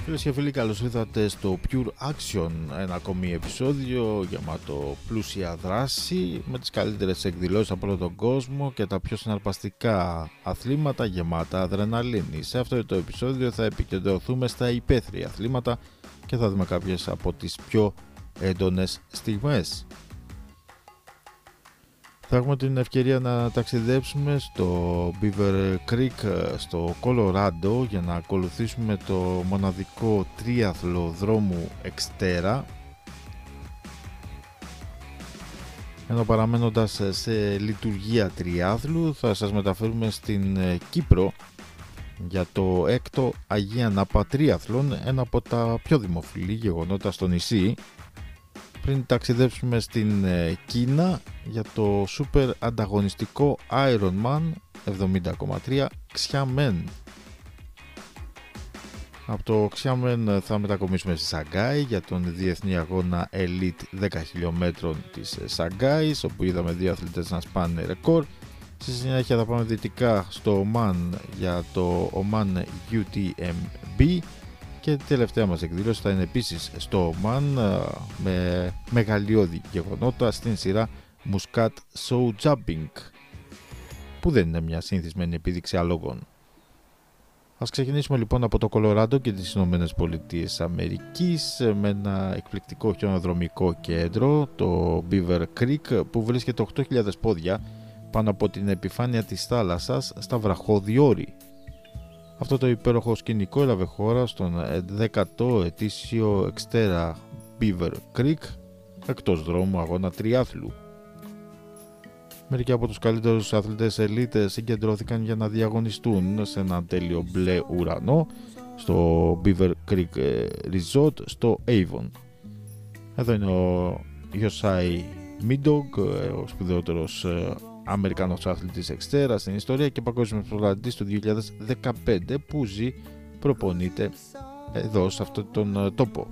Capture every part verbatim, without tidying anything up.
Φίλες και φίλοι, καλώς ήρθατε στο Pure Action, ένα ακόμη επεισόδιο γεμάτο πλούσια δράση με τις καλύτερες εκδηλώσεις από όλο τον κόσμο και τα πιο συναρπαστικά αθλήματα γεμάτα αδρεναλίνη. Σε αυτό το επεισόδιο θα επικεντρωθούμε στα υπαίθρια αθλήματα και θα δούμε κάποιες από τις πιο έντονες στιγμές. Θα έχουμε την ευκαιρία να ταξιδέψουμε στο Beaver Creek στο Κολοράντο για να ακολουθήσουμε το μοναδικό τρίαθλο δρόμου Xterra, ενώ παραμένοντας σε λειτουργία τριάθλου θα σας μεταφέρουμε στην Κύπρο για το έκτο Αγία Νάπα Τρίαθλον, ένα από τα πιο δημοφιλή γεγονότα στο νησί, πριν ταξιδέψουμε στην Κίνα για το σούπερ ανταγωνιστικό Ironman εβδομήντα κόμμα τρία Xiamen. Από το Xiamen θα μετακομίσουμε στη Σαγκάη για τον διεθνή αγώνα Elite δέκα χιλιόμετρων της Σαγκάης, όπου είδαμε δύο αθλητές να σπάνε ρεκόρ. Στη συνέχεια θα πάμε δυτικά στο Ομάν για το Oman γιου τι εμ μπι και η τελευταία μας εκδήλωση θα είναι επίσης στο Ομάν με μεγαλειώδη γεγονότα στην σειρά Muscat Show Jumping, που δεν είναι μια συνηθισμένη επίδειξη αλόγων. Ας ξεκινήσουμε λοιπόν από το Κολοράντο και τις Ηνωμένες Πολιτείες Αμερικής με ένα εκπληκτικό χιονοδρομικό κέντρο, το Beaver Creek, που βρίσκεται οκτώ χιλιάδες πόδια πάνω από την επιφάνεια της θάλασσας στα βραχώδη όρη. Αυτό το υπέροχο σκηνικό έλαβε χώρα στον δέκατο ετήσιο Xterra Beaver Creek εκτός δρόμου αγώνα τριάθλου. Μερικοί από τους καλύτερους αθλητές ελίτες συγκεντρώθηκαν για να διαγωνιστούν σε ένα τέλειο μπλε ουρανό στο Beaver Creek Resort στο Avon. Εδώ είναι ο Yosai Midog, ο σπουδαιότερος Αμερικανός αθλητής Xterra στην ιστορία και παγκόσμιος πρωταθλητής του δύο χιλιάδες δεκαπέντε, που ζει, προπονείται εδώ σε αυτόν τον τόπο.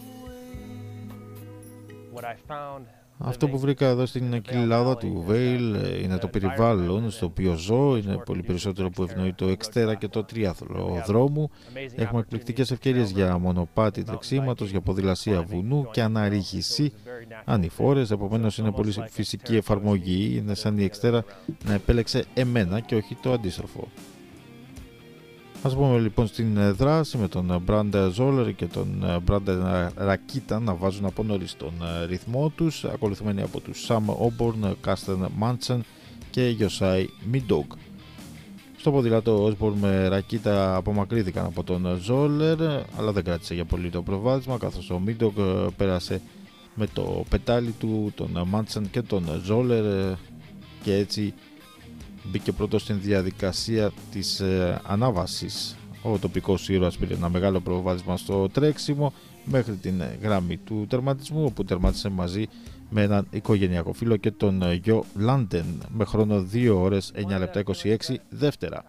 Αυτό που βρήκα εδώ στην κοιλάδα του Βέιλ είναι το περιβάλλον στο οποίο ζω. Είναι πολύ περισσότερο που ευνοεί το Xterra και το τρίαθλο δρόμου. Έχουμε εκπληκτικές ευκαιρίες για μονοπάτι τρεξίματος, για ποδηλασία βουνού και αναρρίχηση ανηφόρες. Επομένως είναι πολύ φυσική εφαρμογή. Είναι σαν η Xterra να επέλεξε εμένα και όχι το αντίστροφο. Ας πούμε λοιπόν στην δράση με τον Brandon Zoller και τον Brandon Rakita να βάζουν από νωρίς τον ρυθμό τους, ακολουθημένοι από τους Sam Osborne, Carsten Manson και Yosai Midog. Στο ποδήλατο Osborne με Rakita απομακρύθηκαν από τον Zoller, αλλά δεν κράτησε για πολύ το προβάδισμα, καθώς ο Midog πέρασε με το πετάλι του τον Manson και τον Zoller και έτσι μπήκε πρώτο στην διαδικασία της ε, ανάβασης. Ο τοπικός ήρωας πήρε ένα μεγάλο προβάδισμα στο τρέξιμο μέχρι την γραμμή του τερματισμού, όπου τερμάτισε μαζί με έναν οικογενειακό φίλο και τον γιο Λάντεν με χρόνο δύο ώρες εννιά λεπτά είκοσι έξι δεύτερα.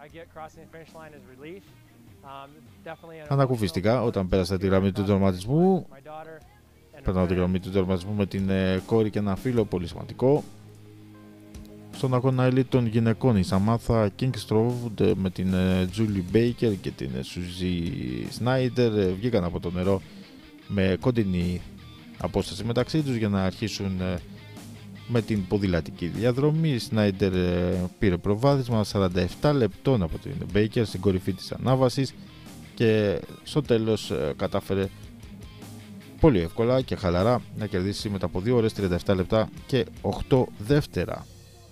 Ανακουφιστικά όταν πέρασε τη γραμμή του τερματισμού, περνάω τη γραμμή του τερματισμού με την ε, κόρη και ένα φίλο, πολύ σημαντικό. Στον αγώνα Elite των γυναικών, η Samantha Kingstrove με την Julie Baker και την Suzy Snyder βγήκαν από το νερό με κοντινή απόσταση μεταξύ τους για να αρχίσουν με την ποδηλατική διαδρομή. Η Snyder πήρε προβάδισμα σαράντα επτά λεπτών από την Baker στην κορυφή της ανάβασης και στο τέλος κατάφερε πολύ εύκολα και χαλαρά να κερδίσει μετά από δύο ώρες τριάντα επτά λεπτά και οκτώ δεύτερα.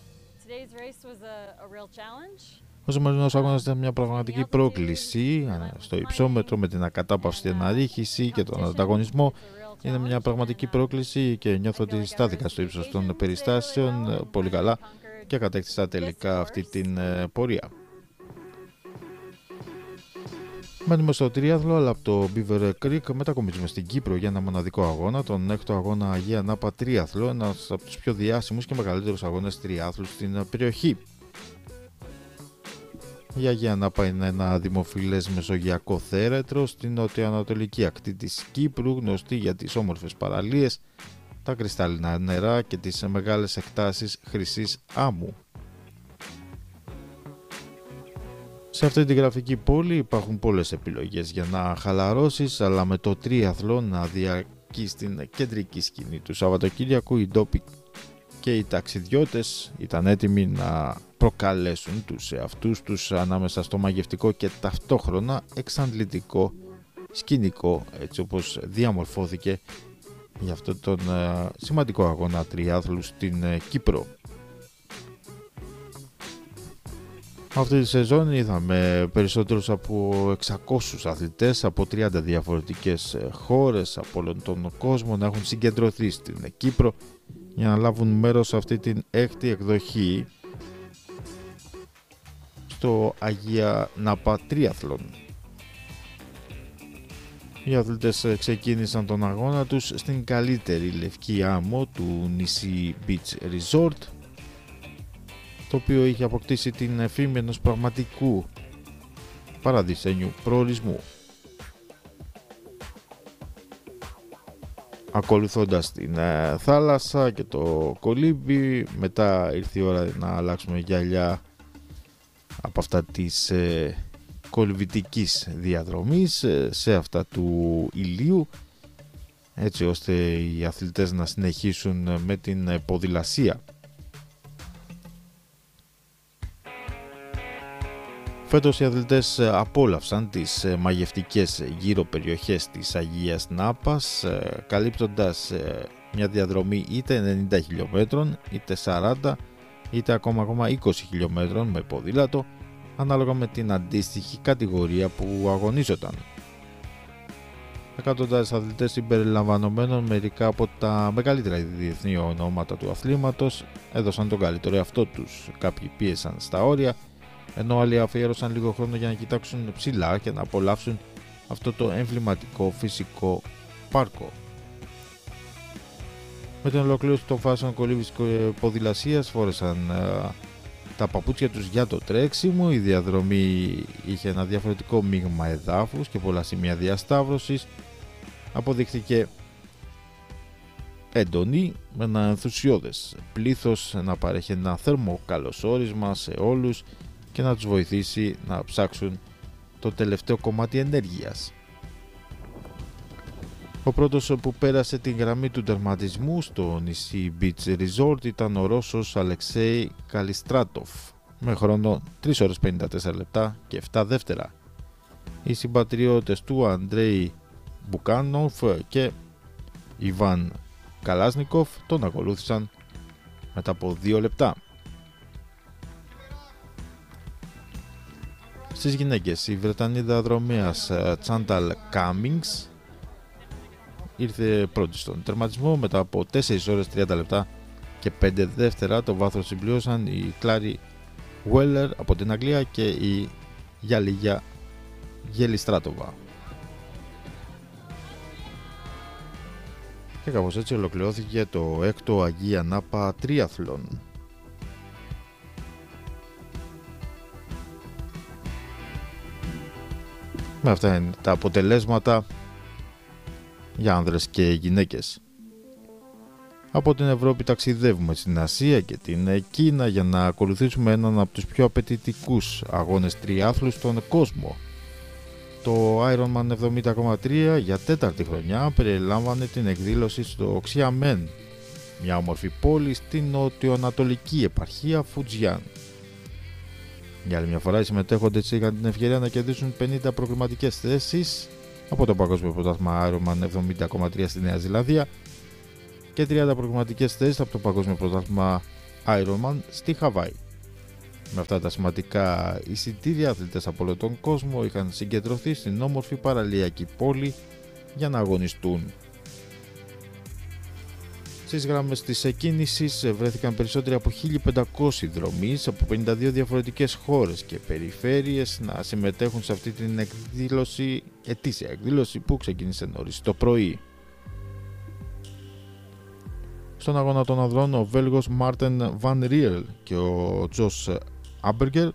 Ο σημερινός αγώνας ήταν μια πραγματική πρόκληση στο υψόμετρο με την ακατάπαυστη αναρρίχηση και τον ανταγωνισμό. Είναι μια πραγματική πρόκληση και νιώθω ότι στάθηκα στο ύψος των περιστάσεων πολύ καλά και κατέκτησα τελικά αυτή την πορεία. Μένουμε στο τρίαθλο, αλλά από το Beaver Creek μετακομίζουμε στην Κύπρο για ένα μοναδικό αγώνα, τον έκτο αγώνα Αγία Νάπα Τρίαθλο, ένας από τους πιο διάσημους και μεγαλύτερους αγώνες τριάθλου στην περιοχή. Η Αγία Νάπα είναι ένα δημοφιλές μεσογειακό θέρετρο στην νοτιοανατολική ακτή της Κύπρου, γνωστή για τις όμορφες παραλίες, τα κρυστάλλινα νερά και τις μεγάλες εκτάσεις χρυσής άμμου. Σε αυτή τη γραφική πόλη υπάρχουν πολλές επιλογές για να χαλαρώσεις, αλλά με το τρίαθλο να διαρκεί στην κεντρική σκηνή του Σαββατοκύριακου. Οι ντόποι και οι ταξιδιώτες ήταν έτοιμοι να προκαλέσουν τους εαυτούς τους ανάμεσα στο μαγευτικό και ταυτόχρονα εξαντλητικό σκηνικό, έτσι όπως διαμορφώθηκε για αυτόν τον uh, σημαντικό αγώνα τριάθλου στην uh, Κύπρο. Αυτή τη σεζόν είδαμε περισσότερους από εξακόσιους αθλητές από τριάντα διαφορετικές χώρες από όλον τον κόσμο να έχουν συγκεντρωθεί στην Κύπρο για να λάβουν μέρος σε αυτή την έκτη εκδοχή στο Αγία Νάπα Τρίαθλον. Οι αθλητές ξεκίνησαν τον αγώνα τους στην καλύτερη λευκή άμμο του νησί Beach Resort, το οποίο είχε αποκτήσει την φήμη ενός πραγματικού παραδεισένιου προορισμού. Ακολουθώντας την ε, θάλασσα και το κολύμπι, μετά ήρθε η ώρα να αλλάξουμε γυαλιά από αυτά της ε, κολυβητικής διαδρομής ε, σε αυτά του ηλίου, έτσι ώστε οι αθλητές να συνεχίσουν με την ε, ποδηλασία. Φέτος οι αθλητές απόλαυσαν τις μαγευτικές γύρω περιοχές της Αγίας Νάπας, καλύπτοντας μια διαδρομή είτε ενενήντα χιλιόμετρων, είτε σαράντα, είτε ακόμα, ακόμα είκοσι χιλιόμετρων με ποδήλατο, ανάλογα με την αντίστοιχη κατηγορία που αγωνίζονταν. Εκατοντάδες αθλητές συμπεριλαμβανομένων μερικά από τα μεγαλύτερα διεθνή ονόματα του αθλήματος έδωσαν τον καλύτερο εαυτό τους. Κάποιοι πίεσαν στα όρια, ενώ άλλοι αφιέρωσαν λίγο χρόνο για να κοιτάξουν ψηλά και να απολαύσουν αυτό το εμβληματικό φυσικό πάρκο. Με την ολοκλήρωση των φάσεων κολύβης και ποδηλασίας φόρεσαν ε, τα παπούτσια τους για το τρέξιμο. Η διαδρομή είχε ένα διαφορετικό μείγμα εδάφους και πολλά σημεία διασταύρωσης. Αποδείχθηκε έντονη, με ένα ενθουσιώδες πλήθος να παρέχει ένα θερμό καλωσόρισμα σε όλους και να τους βοηθήσει να ψάξουν το τελευταίο κομμάτι ενέργειας. Ο πρώτος που πέρασε την γραμμή του τερματισμού στο νησί Beach Resort ήταν ο Ρώσος Αλεξέι Καλιστράτοφ με χρόνο τρεις ώρες πενήντα τέσσερα λεπτά και επτά δεύτερα. Οι συμπατριώτες του Αντρέι Μπουκάνοφ και Ιβάν Καλάσνικοφ τον ακολούθησαν μετά από δύο λεπτά. Στις γυναίκες, η Βρετανίδα δρομέας Τσάνταλ Κάμινγκς ήρθε πρώτη στον τερματισμό μετά από τέσσερις ώρες τριάντα λεπτά και πέντε δεύτερα. Το βάθος συμπλήρωσαν η Κλάρι Βουέλερ από την Αγγλία και η Γιαλίγια Γελιστράτοβα. Και κάπως έτσι ολοκληρώθηκε το έκτο Αγία Νάπα Τρίαθλον. Με αυτά είναι τα αποτελέσματα για άνδρες και γυναίκες. Από την Ευρώπη ταξιδεύουμε στην Ασία και την Κίνα για να ακολουθήσουμε έναν από τους πιο απαιτητικούς αγώνες τριάθλου στον κόσμο. Το Ironman εβδομήντα κόμμα τρία για τέταρτη χρονιά περιλάμβανε την εκδήλωση στο Xiamen, μια όμορφη πόλη στην νοτιοανατολική επαρχία Φουτζιάν. Για άλλη μια φορά οι συμμετέχοντες είχαν την ευκαιρία να κερδίσουν πενήντα προκριματικές θέσεις από το Παγκόσμιο Πρωτάθλημα Ironman εβδομήντα κόμμα τρία στη Νέα Ζηλανδία και τριάντα προκριματικές θέσεις από το Παγκόσμιο Πρωτάθλημα Ironman στη Χαβάη. Με αυτά τα σημαντικά εισιτήρια, αθλητές από όλο τον κόσμο είχαν συγκεντρωθεί στην όμορφη παραλιακή πόλη για να αγωνιστούν. Στις γραμμές της εκκίνησης βρέθηκαν περισσότεροι από χίλια πεντακόσιοι δρομείς από πενήντα δύο διαφορετικές χώρες και περιφέρειες να συμμετέχουν σε αυτή την εκδήλωση, ετήσια εκδήλωση που ξεκίνησε νωρίς το πρωί. Στον αγώνα των ανδρών, ο Βέλγος Μάρτεν Βαν Ριέλ και ο Τζος Άμπεργκερ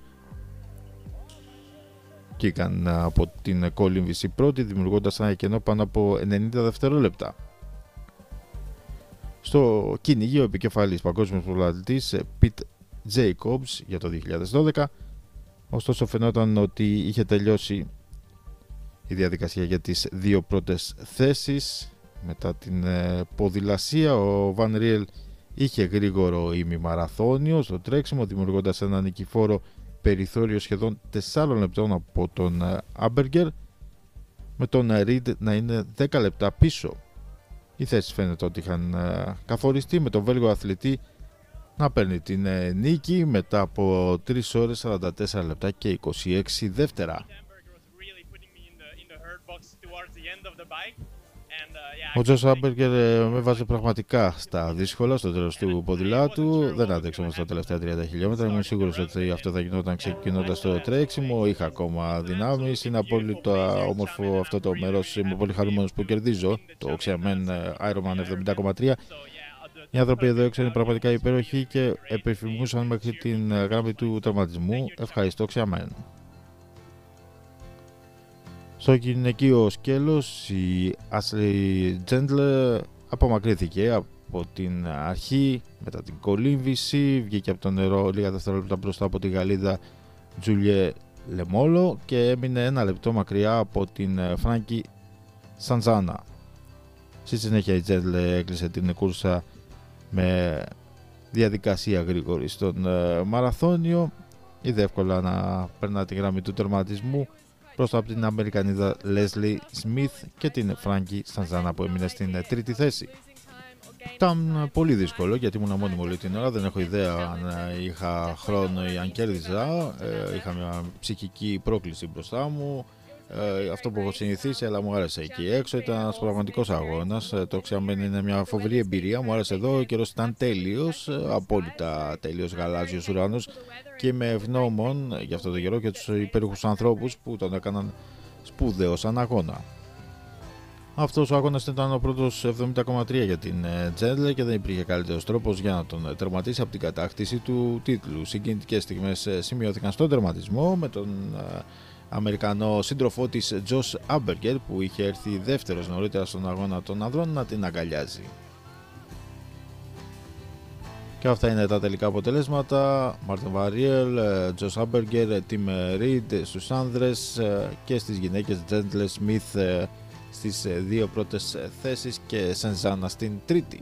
κήκαν από την κόλυμβηση πρώτη, δημιουργώντας ένα κενό πάνω από ενενήντα δευτερόλεπτα. Στο κυνήγι, ο επικεφαλής παγκόσμιος πρωταθλητής Πιτ Τζέικομπς για το δύο χιλιάδες δώδεκα Ωστόσο φαινόταν ότι είχε τελειώσει η διαδικασία για τις δύο πρώτες θέσεις. Μετά την ε, ποδηλασία, ο Βαν Ριέλ είχε γρήγορο ημιμαραθώνιο στο τρέξιμο, δημιουργώντας ένα νικηφόρο περιθώριο σχεδόν τεσσάρων λεπτών από τον Άμπεργκερ, με τον Ριντ να είναι δέκα λεπτά πίσω. Οι θέσεις φαίνεται ότι είχαν ε, καθοριστεί, με τον Βέλγο αθλητή να παίρνει την ε, νίκη μετά από τρεις ώρες σαράντα τέσσερα λεπτά και είκοσι έξι δεύτερα. Ο Τζος Άμπεργκερ με βάζει πραγματικά στα δύσκολα στο τέλος του ποδηλάτου. Δεν άντεξε όμως τα τελευταία τριάντα χιλιόμετρα. Ήμουν σίγουρος ότι αυτό θα γινόταν ξεκινώντας το τρέξιμο. Είχα ακόμα δυνάμεις. Είναι απόλυτα όμορφο αυτό το μέρος. Είμαι πολύ χαρούμενος που κερδίζω το Xiamen Ironman εβδομήντα κόμμα τρία. Οι άνθρωποι εδώ έξω είναι πραγματικά υπέροχοι και επιφημούσαν μέχρι την γραμμή του τερματισμού. Ευχαριστώ Xiamen. Στο γυναικείο σκέλος η Ashley Gendler απομακρύνθηκε από την αρχή μετά την κολύμβηση, βγήκε από το νερό λίγα δευτερόλεπτα μπροστά από τη Γαλλίδα Τζούλιε Λεμόλο και έμεινε ένα λεπτό μακριά από την Φράνκι Σαντζάνα. Στη συνέχεια η Gendler έκλεισε την κούρσα με διαδικασία γρήγορη στον μαραθώνιο, είδε εύκολα να περνά τη γραμμή του τερματισμού μπροστά από την Αμερικανίδα Λέσλι Σμιθ και την Φράνκι Σαντζάνα που έμεινε στην τρίτη θέση. Ήταν πολύ δύσκολο γιατί ήμουν μόνιμο όλη την ώρα, δεν έχω ιδέα αν είχα χρόνο ή αν κέρδιζα. Είχα μια ψυχική πρόκληση μπροστά μου, αυτό που έχω συνηθίσει, αλλά μου άρεσε εκεί έξω. Ήταν ένας πραγματικός αγώνας. Το Xiamen είναι μια φοβερή εμπειρία. Μου άρεσε εδώ, ο καιρός ήταν τέλειος, απόλυτα τέλειος γαλάζιος ουρανός και είμαι ευγνώμων για αυτό το καιρό και τους υπέροχους ανθρώπους που τον έκαναν σπουδαίο σαν αγώνα. Αυτός ο αγώνας ήταν ο πρώτος εβδομήντα κόμμα τρία για την Gendler και δεν υπήρχε καλύτερος τρόπος για να τον τερματίσει από την κατάκτηση του τίτλου. Συγκινητικές στιγμές σημειώθηκαν στον τερματισμό με τον Αμερικανό σύντροφό της Josh Amberger που είχε έρθει δεύτερος νωρίτερα στον αγώνα των ανδρών να την αγκαλιάζει. Και αυτά είναι τα τελικά αποτελέσματα. Martin Van Riel, Josh Amberger, Tim Reed στους άνδρες και στις γυναίκες Gendler Smith στις δύο πρώτες θέσεις και Σενζάνα στην τρίτη.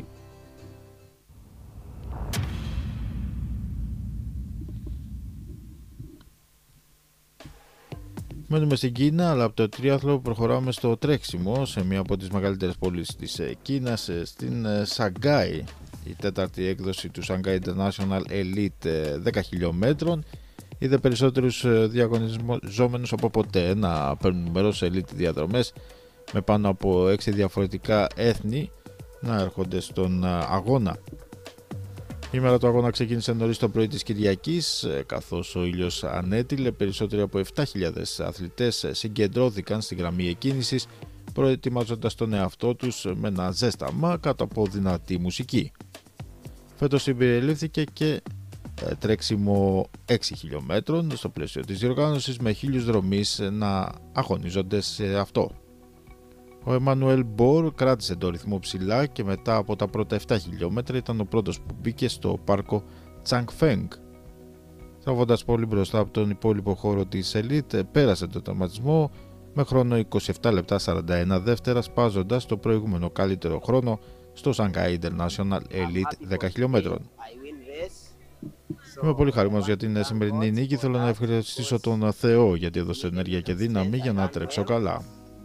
Μένουμε στην Κίνα, αλλά από το τρίαθλο προχωράμε στο τρέξιμο σε μία από τις μεγαλύτερες πόλεις της Κίνας, στην Σαγκάη. Η τέταρτη έκδοση του Shanghai International Elite δέκα χιλιόμετρων είδε περισσότερους διαγωνιζόμενους από ποτέ να παίρνουν μέρος σε elite διαδρομές με πάνω από έξι διαφορετικά έθνη να έρχονται στον αγώνα. Η μέρα του αγώνα ξεκίνησε νωρίς το πρωί της Κυριακής, καθώς ο ήλιος ανέτειλε. Περισσότεροι από επτά χιλιάδες αθλητές συγκεντρώθηκαν στη γραμμή εκκίνησης, προετοιμάζοντας τον εαυτό τους με ένα ζέσταμα κάτω από δυνατή μουσική. Φέτος συμπεριλήφθηκε και τρέξιμο έξι χιλιόμετρων στο πλαίσιο της διοργάνωσης, με χίλιους δρομείς να αγωνίζονται σε αυτό. Ο Εμμανουέλ Μπορ κράτησε το ρυθμό ψηλά και μετά από τα πρώτα επτά χιλιόμετρα ήταν ο πρώτος που μπήκε στο πάρκο Τσανγκφέγγ. Τραβώντας πολύ μπροστά από τον υπόλοιπο χώρο της Elite, πέρασε το τερματισμό με χρόνο είκοσι επτά λεπτά σαράντα ένα δεύτερα, σπάζοντας το προηγούμενο καλύτερο χρόνο στο Shanghai International Elite δέκα χιλιόμετρων. Είμαι πολύ χαρούμενος για την σημερινή νίκη. Θέλω να ευχαριστήσω τον Θεό γιατί έδωσε ενέργεια και δύναμη για να τρέξω καλά.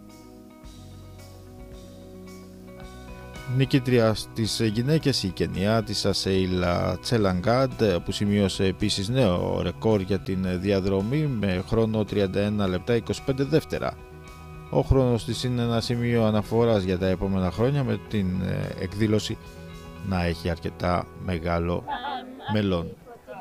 Νικήτρια στις γυναίκες η Κενιά της Ασέιλα Τσελαγκάντ, που σημείωσε επίσης νέο ρεκόρ για την διαδρομή με χρόνο τριάντα ένα λεπτά είκοσι πέντε δεύτερα. Ο χρόνος της είναι ένα σημείο αναφοράς για τα επόμενα χρόνια, με την εκδήλωση να έχει αρκετά μεγάλο μέλλον.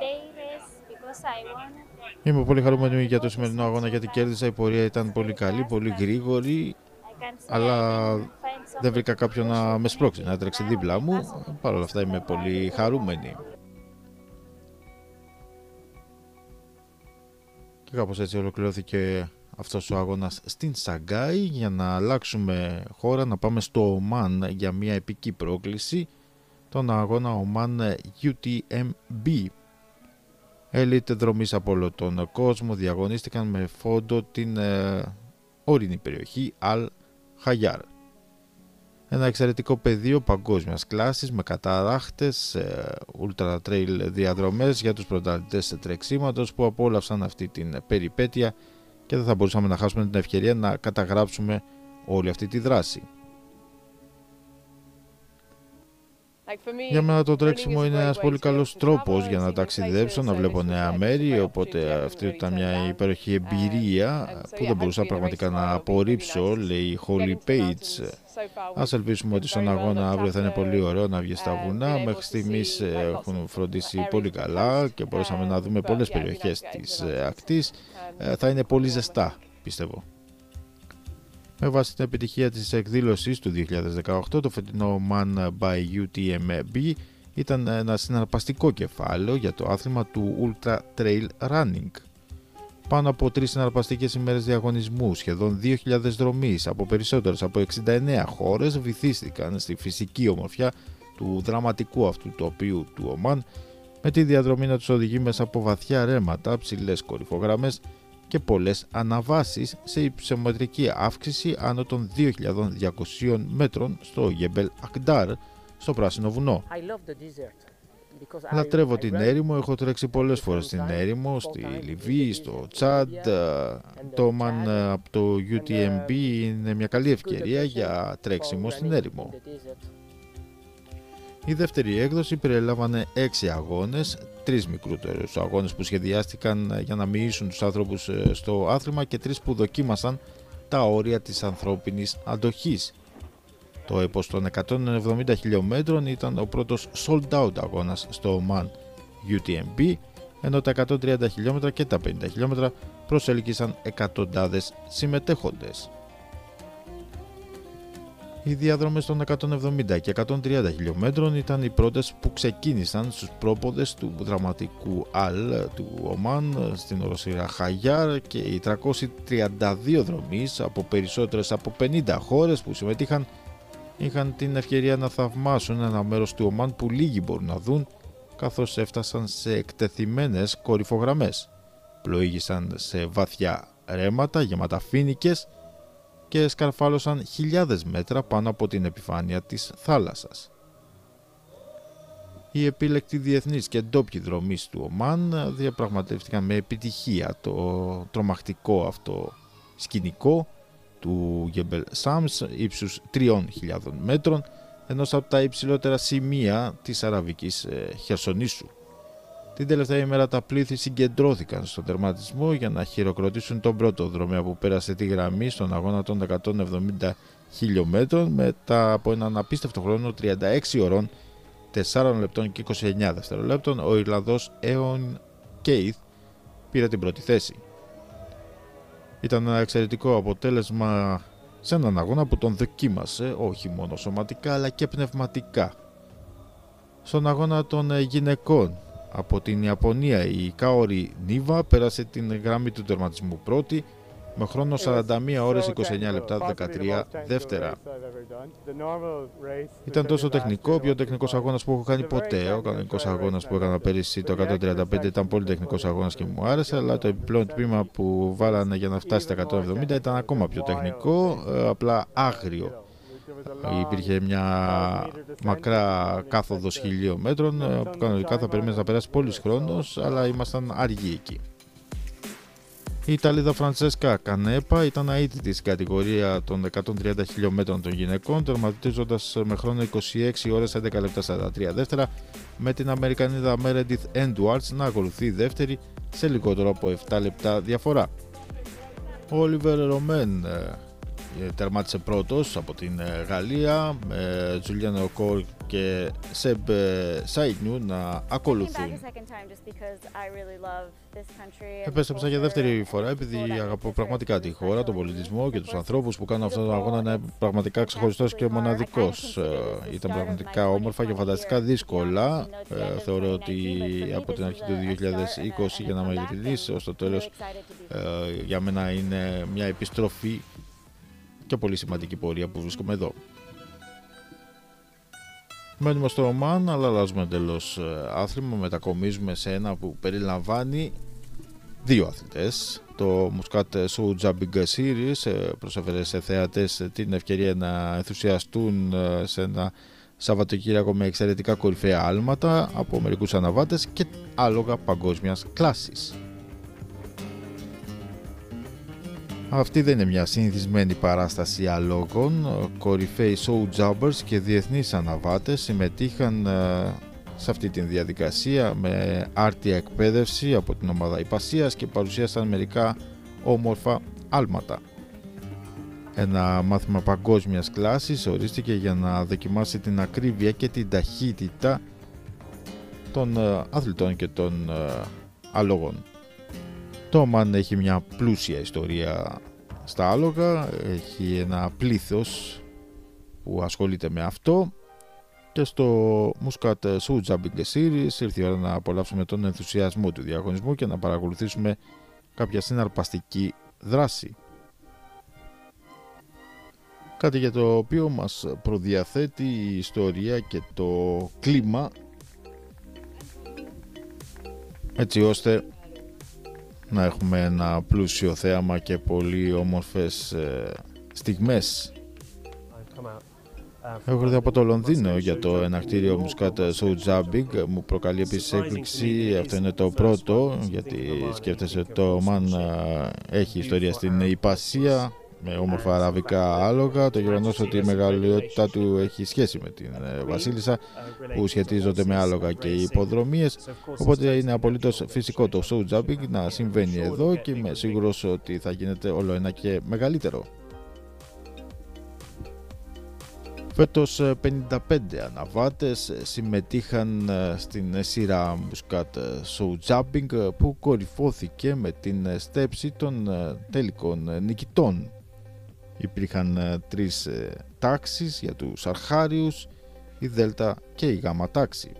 Είμαι πολύ χαρούμενη για το σημερινό αγώνα γιατί κέρδισα. Η πορεία ήταν πολύ καλή, πολύ γρήγορη, αλλά δεν βρήκα κάποιον να με σπρώξει, να τρέξει δίπλα μου. Παρ' όλα αυτά είμαι πολύ χαρούμενη. Και κάπως έτσι ολοκληρώθηκε αυτός ο αγώνας στην Σαγκάη. Για να αλλάξουμε χώρα, να πάμε στο Ομάν για μια επική πρόκληση, τον αγώνα Ομάν γιου τι εμ μπι. Ελίτ δρομείς από όλο τον κόσμο διαγωνίστηκαν με φόντο την ε, ορεινή περιοχή Αλ Χαγιάρ. Ένα εξαιρετικό πεδίο παγκόσμιας κλάσης με καταράχτες, ε, ultra trail διαδρομές για τους πρωταθλητές τρεξίματος που απόλαυσαν αυτή την περιπέτεια και δεν θα μπορούσαμε να χάσουμε την ευκαιρία να καταγράψουμε όλη αυτή τη δράση. Για μένα το τρέξιμο είναι ένας πολύ καλός τρόπος για να ταξιδέψω, να βλέπω νέα μέρη, οπότε αυτή ήταν μια υπέροχη εμπειρία που δεν μπορούσα πραγματικά να απορρίψω, λέει η Holly Page. Ας ελπίσουμε ότι στον αγώνα αύριο θα είναι πολύ ωραίο να βγει στα βουνά. Μέχρι στιγμής έχουν φροντίσει πολύ καλά και μπορούσαμε να δούμε πολλές περιοχές της ακτής. Θα είναι πολύ ζεστά, πιστεύω. Με βάση την επιτυχία της εκδήλωσης του δύο χιλιάδες δεκαοκτώ, το φετινό Man by γιου τι εμ μπι ήταν ένα συναρπαστικό κεφάλαιο για το άθλημα του Ultra Trail Running. Πάνω από τρεις συναρπαστικές ημέρες διαγωνισμού, σχεδόν δύο χιλιάδες δρομείς από περισσότερες από εξήντα εννέα χώρες βυθίστηκαν στη φυσική ομορφιά του δραματικού αυτού τοπίου του Ομάν, με τη διαδρομή να τους οδηγεί μέσα από βαθιά ρέματα, ψηλές κορυφογραμμές και πολλές αναβάσεις σε υψομετρική αύξηση άνω των δύο χιλιάδες διακόσιων μέτρων στο Γεμπέλ Ακντάρ, στο Πράσινο Βουνό. Λατρεύω την έρημο, έχω τρέξει πολλές φορές στην έρημο, στη Λιβύη, στο Τσάντ. Το Man από το γιου τι εμ μπι είναι μια καλή ευκαιρία για τρέξιμο στην έρημο. Η δεύτερη έκδοση περιλάμβανε έξι αγώνες, τρεις μικρότερους αγώνες που σχεδιάστηκαν για να μοιήσουν τους άνθρωπους στο άθλημα και τρεις που δοκίμασαν τα όρια της ανθρώπινης αντοχής. Το έπος των εκατόν εβδομήντα χιλιόμετρων ήταν ο πρώτος sold out αγώνας στο Man γιου τι εμ μπι, ενώ τα εκατόν τριάντα χιλιόμετρα και τα πενήντα χιλιόμετρα προσέλκυσαν εκατοντάδες συμμετέχοντες. Οι διαδρομές των εκατόν εβδομήντα και εκατόν τριάντα χιλιόμετρων ήταν οι πρώτες που ξεκίνησαν στους πρόποδες του δραματικού Αλ του Ομάν στην οροσειρά Χαγιάρ, και οι τριακόσιοι τριάντα δύο δρομείς από περισσότερες από πενήντα χώρες που συμμετείχαν είχαν την ευκαιρία να θαυμάσουν ένα μέρος του Ομάν που λίγοι μπορούν να δουν, καθώς έφτασαν σε εκτεθειμένες κορυφογραμμές, πλοήγησαν σε βαθιά ρέματα γεμάτα φοίνικες και σκαρφάλωσαν χιλιάδες μέτρα πάνω από την επιφάνεια της θάλασσας. Οι επίλεκτοι διεθνείς και ντόπιοι δρομείς του Ομάν διαπραγματεύτηκαν με επιτυχία το τρομακτικό αυτό σκηνικό του Γεμπέλ Σάμς ύψους τριών χιλιάδων μέτρων, ενός από τα υψηλότερα σημεία της Αραβικής Χερσονήσου. Την τελευταία ημέρα τα πλήθη συγκεντρώθηκαν στον τερματισμό για να χειροκροτήσουν τον πρώτο δρομέα που πέρασε τη γραμμή στον αγώνα των εκατόν εβδομήντα χιλιόμετρων μετά από έναν απίστευτο χρόνο τριάντα έξι ωρών, τεσσάρων λεπτών και είκοσι εννέα δευτερολέπτων. Ο Ιρλανδός Έον Κέιθ πήρε την πρώτη θέση. Ήταν ένα εξαιρετικό αποτέλεσμα σε έναν αγώνα που τον δοκίμασε όχι μόνο σωματικά αλλά και πνευματικά. Στον αγώνα των γυναικών από την Ιαπωνία, η Κάορι Νίβα πέρασε την γραμμή του τερματισμού πρώτη με χρόνο σαράντα μία ώρες είκοσι εννέα λεπτά δεκατρία δεύτερα. Ήταν τόσο τεχνικό, ο πιο τεχνικός αγώνας που έχω κάνει ποτέ. Ο κανονικός αγώνας που έκανα πέρυσι το εκατόν τριάντα πέντε ήταν πολύ τεχνικός αγώνας και μου άρεσε, αλλά το επιπλέον τμήμα που βάλανε για να φτάσει στα εκατόν εβδομήντα ήταν ακόμα πιο τεχνικό, απλά άγριο. Υπήρχε μια μακρά κάθοδος χιλιόμετρων που κανονικά θα περίμενε να περάσει πολύς χρόνος, αλλά ήμασταν αργοί εκεί. Η Ιταλίδα Φραντσέσκα Κανέπα ήταν αίτητη στην κατηγορία των εκατόν τριάντα χιλιόμετρων των γυναικών, τερματίζοντας με χρόνο είκοσι έξι ώρες έντεκα λεπτά σαράντα τρία δεύτερα, με την Αμερικανίδα Μέρεντιθ Έντουαρτς να ακολουθεί δεύτερη σε λιγότερο από επτά λεπτά διαφορά. Ο Όλιβερ Ρομέν τερμάτισε πρώτος από την Γαλλία, με Τζουλιάν Οκόρ και Σεμπ Σάιγνιου να ακολουθούν. Επέστρεψα για δεύτερη φορά επειδή αγαπώ πραγματικά τη χώρα, τον πολιτισμό και τους ανθρώπους που κάνουν αυτόν τον αγώνα να είναι πραγματικά ξεχωριστός και μοναδικός. Ήταν πραγματικά όμορφα και φανταστικά δύσκολα. Ε, θεωρώ ότι από την αρχή του δύο χιλιάδες είκοσι για να με ειλικρινής ως το τέλος ε, για μένα είναι μια επιστροφή και πολύ σημαντική πορεία που βρίσκομαι εδώ. Μένουμε στο Ομάν, αλλά αλλάζουμε εντελώς άθλημα. Μετακομίζουμε σε ένα που περιλαμβάνει δύο αθλητές. Το Muscat Show Jumping Series προσέφερε σε θεατές την ευκαιρία να ενθουσιαστούν σε ένα Σαββατοκύριακο με εξαιρετικά κορυφαία άλματα από μερικούς αναβάτες και άλογα παγκόσμιας κλάσης. Αυτή δεν είναι μια συνηθισμένη παράσταση αλόγων. Κορυφαίοι show jumpers και διεθνείς αναβάτες συμμετείχαν σε αυτή τη διαδικασία με άρτια εκπαίδευση από την ομάδα Ιπασίας και παρουσίασαν μερικά όμορφα άλματα. Ένα μάθημα παγκόσμιας κλάσης ορίστηκε για να δοκιμάσει την ακρίβεια και την ταχύτητα των αθλητών και των αλόγων. Το Ομάν έχει μια πλούσια ιστορία στα άλογα, έχει ένα πλήθος που ασχολείται με αυτό και στο Muscat Show Jumping Series ήρθε η ώρα να απολαύσουμε τον ενθουσιασμό του διαγωνισμού και να παρακολουθήσουμε κάποια συναρπαστική δράση. Κάτι για το οποίο μας προδιαθέτει η ιστορία και το κλίμα, έτσι ώστε να έχουμε ένα πλούσιο θέαμα και πολύ όμορφες ε, στιγμές. Έχω έρθει από το Λονδίνο για το ενακτήριο Muscat Show Jumping. Μου προκαλεί επίσης έκπληξη. Αυτό είναι το πρώτο, γιατί σκέφτεσαι ότι το Ομάν έχει ιστορία στην Ιπασία με όμορφα αραβικά άλογα. Το γεγονός ότι η μεγαλειότητά του έχει σχέση με την βασίλισσα που σχετίζονται με άλογα και υποδρομίες. Οπότε είναι απολύτως φυσικό το show jumping να συμβαίνει εδώ και είμαι σίγουρος ότι θα γίνεται όλο ένα και μεγαλύτερο. Φέτος πενήντα πέντε αναβάτες συμμετείχαν στην σειρά Muscat Show Jumping που κορυφώθηκε με την στέψη των τελικών νικητών. Υπήρχαν τρεις τάξεις για τους αρχάριους, η δέλτα και η γάμα τάξη.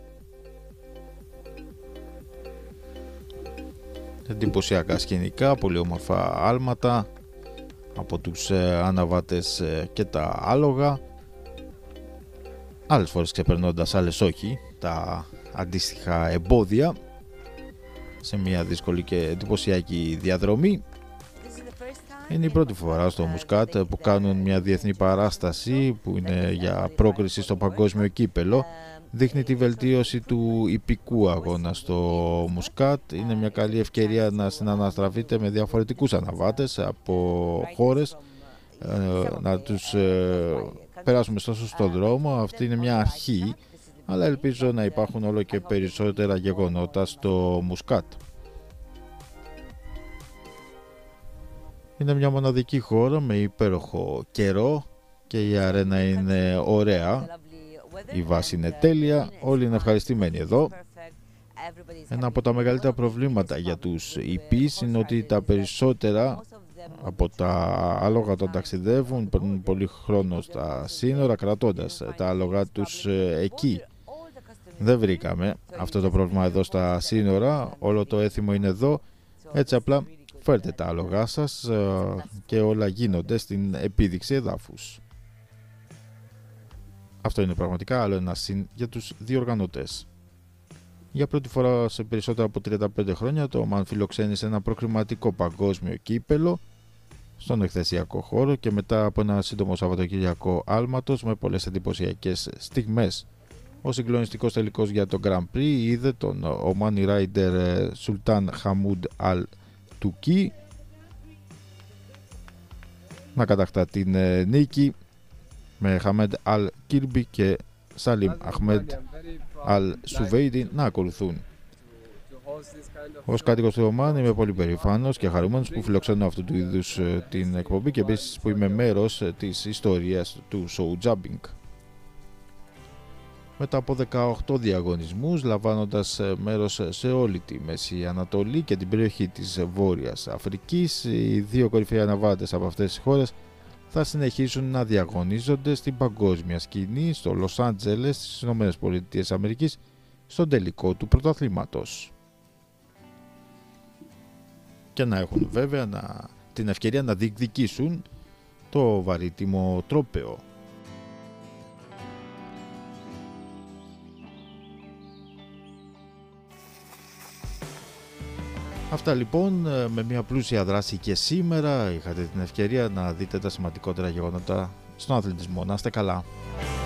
Εντυπωσιακά σκηνικά, πολύ όμορφα άλματα από τους αναβάτες και τα άλογα, άλλες φορές ξεπερνώντας, άλλες όχι, τα αντίστοιχα εμπόδια σε μια δύσκολη και εντυπωσιακή διαδρομή. Είναι η πρώτη φορά στο Muscat που κάνουν μια διεθνή παράσταση που είναι για πρόκριση στο παγκόσμιο κύπελο. Δείχνει τη βελτίωση του ιππικού αγώνα στο Muscat. Είναι μια καλή ευκαιρία να συναναστραφείτε με διαφορετικούς αναβάτες από χώρες, να τους περάσουμε στο σωστό δρόμο. Αυτή είναι μια αρχή, αλλά ελπίζω να υπάρχουν όλο και περισσότερα γεγονότα στο Muscat. Είναι μια μοναδική χώρα με υπέροχο καιρό και η αρένα είναι ωραία, η βάση είναι τέλεια, όλοι είναι ευχαριστημένοι εδώ. Ένα από τα μεγαλύτερα προβλήματα για τους ιππείς είναι ότι τα περισσότερα από τα άλογα των ταξιδεύουν, παίρνουν πολύ χρόνο στα σύνορα κρατώντας τα άλογα τους εκεί. Δεν βρήκαμε αυτό το πρόβλημα εδώ στα σύνορα, όλο το έθιμο είναι εδώ, έτσι απλά φέρτε τα άλογά σας και όλα γίνονται στην επίδειξη εδάφους. Αυτό είναι πραγματικά άλλο ένα συν για τους διοργανωτές. Για πρώτη φορά σε περισσότερα από τριάντα πέντε χρόνια το Ομάν φιλοξένησε ένα προκριματικό παγκόσμιο κύπελο στον εκθεσιακό χώρο και μετά από ένα σύντομο Σαββατοκυριακό άλματος με πολλές εντυπωσιακές στιγμές. Ο συγκλονιστικός τελικός για το Grand Prix είδε τον Ομάνι Rider Sultan Hamoud Al Tuki να κατακτά την νίκη με Hamed Al Kirby και Salim Ahmed Al Suveidi να ακολουθούν. Ως κάτοικος του Ομάν είμαι πολύ περήφανος και χαρούμενος που φιλοξενώ αυτού του είδους την εκπομπή και επίσης που είμαι μέρος της ιστορίας του show jumping. Μετά από δεκαοκτώ διαγωνισμούς, λαμβάνοντας μέρος σε όλη τη Μέση Ανατολή και την περιοχή της Βόρειας Αφρικής, οι δύο κορυφαίοι αναβάτες από αυτές τις χώρες θα συνεχίσουν να διαγωνίζονται στην παγκόσμια σκηνή στο Λος Άντζελες στις Ηνωμένες Πολιτείες Αμερικής στον τελικό του πρωταθλήματος. Και να έχουν βέβαια να, την ευκαιρία να διεκδικήσουν το βαρύτιμο τρόπαιο. Αυτά λοιπόν, με μια πλούσια δράση και σήμερα είχατε την ευκαιρία να δείτε τα σημαντικότερα γεγονότα στον αθλητισμό. Να είστε καλά.